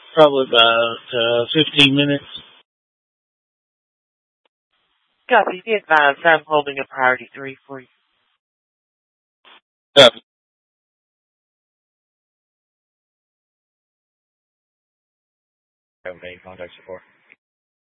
Probably about 15 minutes. Copy. Be advised, I'm holding a priority 3 for you. Copy. Okay, contact support.